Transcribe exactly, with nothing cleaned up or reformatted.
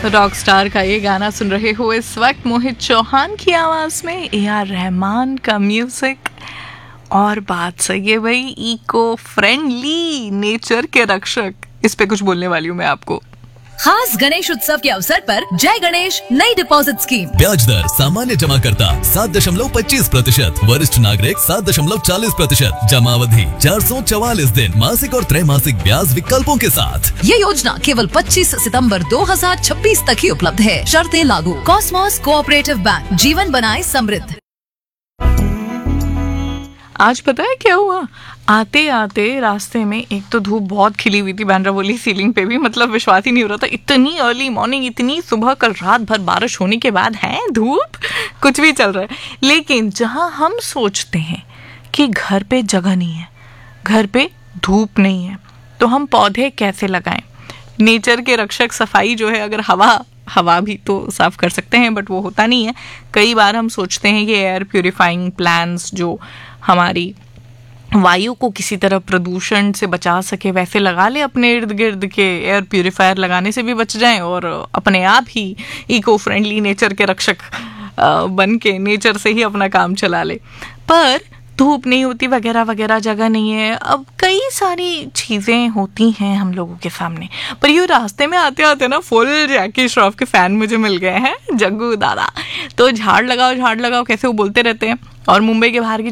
Rock star का ये गाना सुन रहे हो इस वक्त मोहित चौहान की आवाज में, ए आर रहमान का म्यूजिक। और बात सही है भाई, इको फ्रेंडली, नेचर के रक्षक, इस पे कुछ बोलने वाली हूँ मैं आपको। खास गणेश उत्सव के अवसर पर जय गणेश नई डिपॉजिट स्कीम। ब्याज दर सामान्य जमा करता सात दशमलव पच्चीस प्रतिशत, वरिष्ठ नागरिक सात दशमलव चालीस प्रतिशत, जमा अवधि चार सौ चवालीस दिन, मासिक और त्रैमासिक ब्याज विकल्पों के साथ। ये योजना केवल पच्चीस सितंबर दो हज़ार छब्बीस तक ही उपलब्ध है, शर्तें लागू। कॉस्मोस कोऑपरेटिव बैंक, जीवन बनाए समृद्ध। आज पता है क्या हुआ? आते आते रास्ते में एक तो धूप बहुत खिली हुई थी, बांद्रा बोली सीलिंग पे भी, मतलब विश्वास ही नहीं हो रहा था, इतनी अर्ली मॉर्निंग, इतनी सुबह, कल रात भर बारिश होने के बाद है धूप, कुछ भी चल रहा है। लेकिन जहाँ हम सोचते हैं कि घर पे जगह नहीं है, घर पे धूप नहीं है, तो हम पौधे कैसे लगाएं? नेचर के रक्षक सफाई जो है, अगर हवा हवा भी तो साफ कर सकते हैं, बट वो होता नहीं है। कई बार हम सोचते हैं कि एयर प्यूरिफाइंग प्लांट्स जो हमारी वायु को किसी तरह प्रदूषण से बचा सके वैसे लगा ले अपने इर्द गिर्द के, एयर प्यूरिफायर लगाने से भी बच जाएं और अपने आप ही इको फ्रेंडली, नेचर के रक्षक बन के नेचर से ही अपना काम चला ले। पर धूप नहीं होती, वगैरह वगैरह, जगह नहीं है, अब कई सारी चीज़ें होती हैं हम लोगों के सामने। पर ये रास्ते में आते आते ना फुल जैकी श्रॉफ के फ़ैन मुझे मिल गए हैं, जग्गू दादा। तो झाड़ लगाओ झाड़ लगाओ कैसे वो बोलते रहते हैं। और मुंबई के बाहर की